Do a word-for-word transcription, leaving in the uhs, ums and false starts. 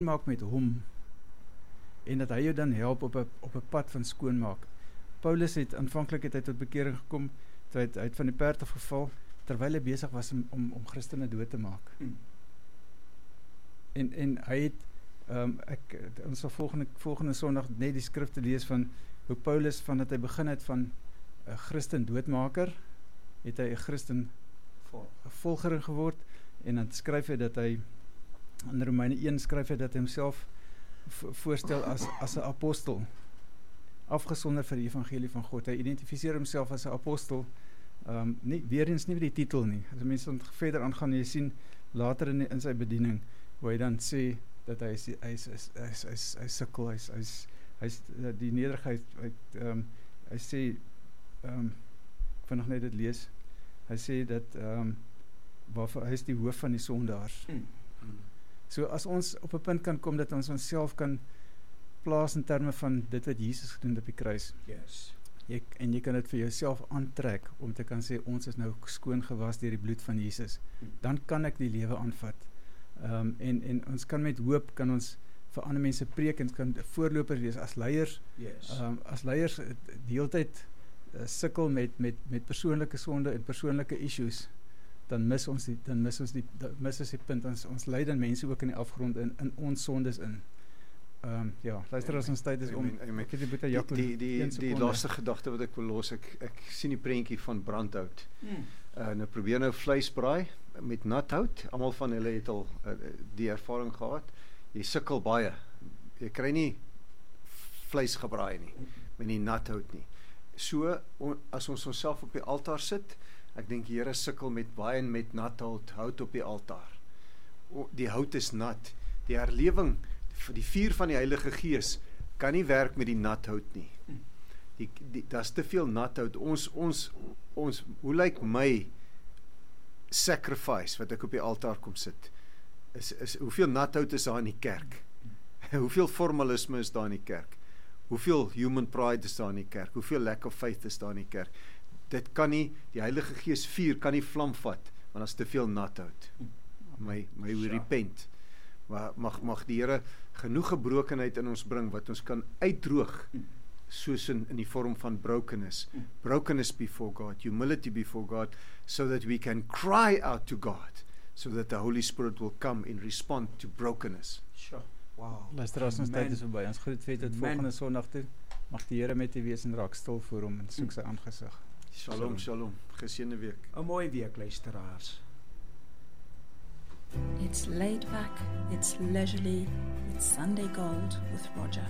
maak met hom, en dat hy jou dan help op 'n op 'n pad van skoonmaak. Paulus het aanvanklik het hy tot bekering gekom, toe hy het, hy het van die perd af geval, terwyl hy besig was om, om, om Christene dood te maak. Hmm. En, en hy het, um, ek, ons sal volgende, volgende Sondag net die skrifte lees van hoe Paulus, van dat hy begin het van 'n Christen doodmaker, het hy 'n Christen volger geword, en dan skryf hy dat hy, in Romeine een skryf hy dat hy homself voorstel as, as 'n apostel, afgesonder vir die evangelie van God. Hy identifiseer homself as 'n apostel, um, nie, weer eens nie met die titel nie. As mense verder aangaan, jy sien later in, in sy bediening, waar hy dan sê, dat hy is, hy is, hy is, hy is, hy is, hy is sukkel, hy is, hy is, hy is die nederigheid, hy, um, hy sê, um, ek wil nog net dit lees, hy sê dat, um, waarvoor, hy is die hoof van die sondaars. Hmm. Hmm. So as ons op 'n punt kan kom, dat ons onsself kan plaas in terme van dit wat Jesus gedoen het op die kruis. Yes. Jy, en jy kan dit vir jouself aantrek, om te kan sê, ons is nou skoon gewas deur die bloed van Jesus. Hmm. Dan kan ek die lewe aanvat. Um, en, en ons kan met hoop, kan ons vir ander mense preek, en kan voorlopers wees as leiers. Yes. Um, as leiers die hele tyd uh, sukkel met, met, met persoonlike sonde en persoonlike issues, dan mis ons die, dan mis ons die, dan mis ons die punt, ons, ons lei dan mense ook in die afgrond, in, in ons sondes in. Um, ja, luister, as ons tyd is om, amen, amen. ek het die boete, Die, die, die, die laaste gedagte wat ek wil los, ek, ek sien die prentjie van brandhout. Hmm. Uh, nou probeer nou vleis braai met nat hout, almal van hulle het al uh, die ervaring gehad, jy sukkel baie, jy kry nie vleis gebraai nie, met die nat hout nie. So, on, as ons onsself op die altaar sit, ek dink die Here sukkel met baie met nat hout, hout op die altaar. O, die hout is nat, die herlewing, die vuur van die Heilige Gees, kan nie werk met die nat hout nie. Die, die, dat is te veel nat hout, ons, ons, ons, hoe lyk my sacrifice, wat ek op die altaar kom sit, is, is hoeveel nat hout is daar in die kerk? Hoeveel formalisme is daar in die kerk? Hoeveel human pride is daar in die kerk? Hoeveel lack of faith is daar in die kerk? Dit kan nie, die Heilige Gees vuur kan nie vlam vat, want dat is te veel nat hout. My, my we repent. Maar mag, mag die Here genoeg gebrokenheid in ons bring, wat ons kan uitdroog, soos in, in die vorm van brokenness. Brokenness before God, humility before God, so that we can cry out to God, so that the Holy Spirit will come in response to brokenness. Sure. Wow. Luister, as ons tyd is verby, ons groet vet tot volgende Sondag toe, mag die Here met u wees en raak stil voor hom en soek sy aangesig. Shalom, shalom. Geseënde week. 'n Mooi week, luisteraars. It's laid back, it's leisurely, it's Sunday gold with Roger.